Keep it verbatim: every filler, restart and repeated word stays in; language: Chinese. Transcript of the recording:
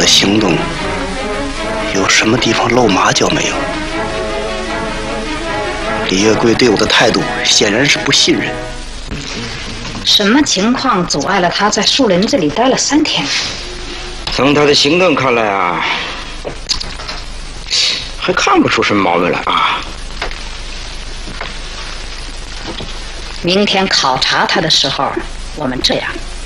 行动有什么地方露马脚没有？李月桂对我的态度显然是不信任。 什么情况阻碍了他在树林子里待了三天？ 从他的行动看来啊，还看不出什么毛病来啊。 明天考察他的时候，我们这样。